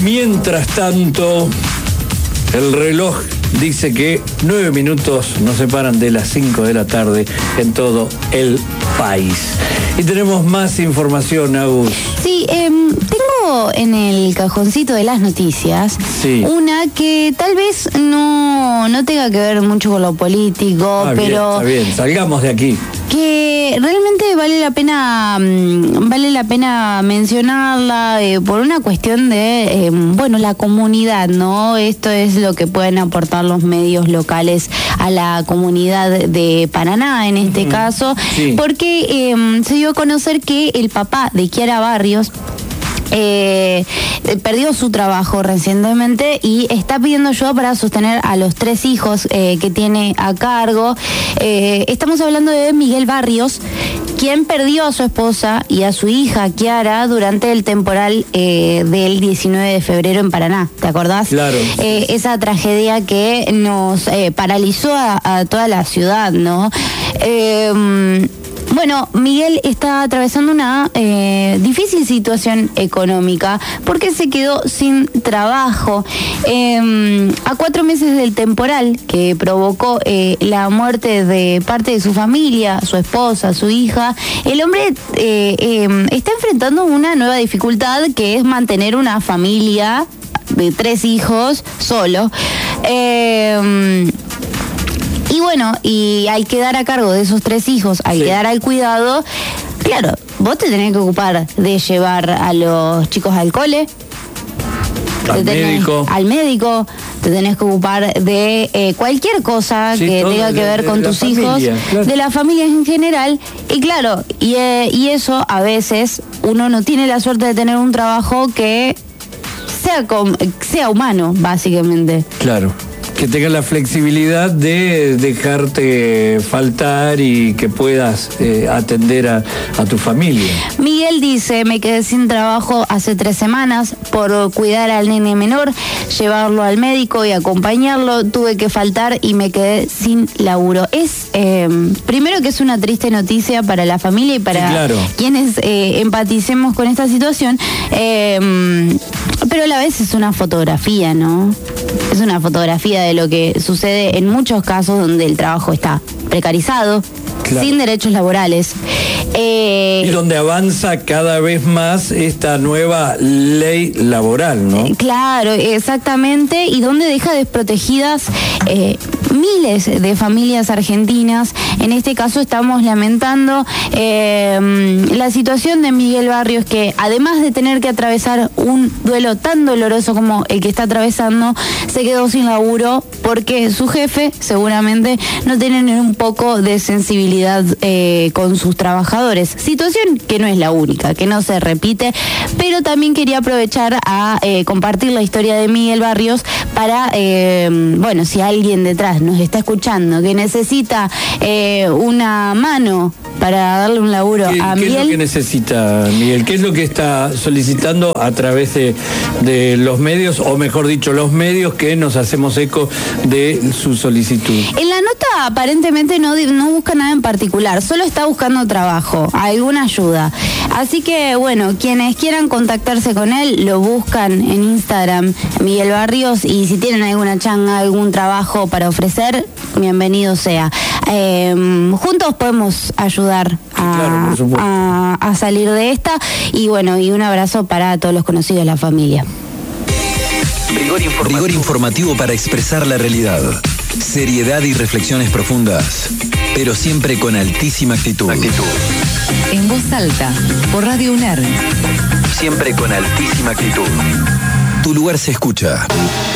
Mientras tanto, el reloj dice que 9 minutos nos separan de las 5 de la tarde en todo el país. Y tenemos más información, Agus. Sí, tengo en el cajoncito de las noticias una que tal vez no tenga que ver mucho con lo político, pero... Bien, está bien, salgamos de aquí. Que realmente vale la pena mencionarla por una cuestión de, la comunidad, ¿no? Esto es lo que pueden aportar los medios locales a la comunidad de Paraná, en este caso, porque se dio a conocer que el papá de Kiara Barrios perdió su trabajo recientemente y está pidiendo ayuda para sostener a los 3 hijos que tiene a cargo. Estamos hablando de Miguel Barrios, quien perdió a su esposa y a su hija Kiara durante el temporal del 19 de febrero en Paraná. ¿Te acordás? Claro. Esa tragedia que nos paralizó a toda la ciudad, ¿no? Bueno, Miguel está atravesando una difícil situación económica porque se quedó sin trabajo. A 4 meses del temporal que provocó la muerte de parte de su familia, su esposa, su hija, el hombre está enfrentando una nueva dificultad, que es mantener una familia de 3 hijos solo. Y bueno, y al quedar a cargo de esos 3 hijos, al quedar al cuidado, claro, vos te tenés que ocupar de llevar a los chicos al cole, al médico, te tenés que ocupar de cualquier cosa que tenga que ver con tus hijos, de la familia en general, y claro, y eso a veces uno no tiene la suerte de tener un trabajo que sea humano, básicamente. Claro. Que tengas la flexibilidad de dejarte faltar y que puedas atender a tu familia. Miguel dice: me quedé sin trabajo hace 3 semanas por cuidar al nene menor, llevarlo al médico y acompañarlo. Tuve que faltar y me quedé sin laburo. Es primero que es una triste noticia para la familia y para quienes empaticemos con esta situación, pero a la vez es una fotografía, ¿no? Es una fotografía de lo que sucede en muchos casos donde el trabajo está precarizado, sin derechos laborales. Y donde avanza cada vez más esta nueva ley laboral, ¿no? Claro, exactamente, y donde deja desprotegidas miles de familias argentinas. En este caso estamos lamentando la situación de Miguel Barrios, que además de tener que atravesar un duelo tan doloroso como el que está atravesando, se quedó sin laburo porque su jefe seguramente no tiene ni un poco de sensibilidad con sus trabajadores. Situación que no es la única, que no se repite, pero también quería aprovechar a compartir la historia de Miguel Barrios para, si alguien detrás nos está escuchando, que necesita una mano para darle un laburo a Miguel. ¿Qué es lo que necesita Miguel? ¿Qué es lo que está solicitando a través de los medios, o mejor dicho, los medios que nos hacemos eco de su solicitud? En la nota aparentemente no busca nada en particular, solo está buscando trabajo, alguna ayuda. Así que bueno, quienes quieran contactarse con él, lo buscan en Instagram, Miguel Barrios, y si tienen alguna changa, algún trabajo para ofrecer, bienvenido sea. Juntos podemos ayudar a salir de esta, y bueno, y un abrazo para todos los conocidos de la familia. Rigor informativo para expresar la realidad. Seriedad y reflexiones profundas, pero siempre con altísima actitud. En voz alta, por Radio UNER. Siempre con altísima actitud. Tu lugar se escucha.